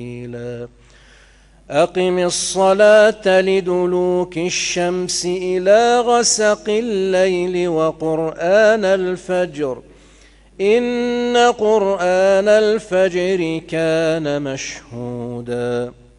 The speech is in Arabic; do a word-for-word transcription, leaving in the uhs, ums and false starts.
أقم الصلاة لدلوك الشمس إلى غسق الليل وقرآن الفجر إن قرآن الفجر كان مشهودا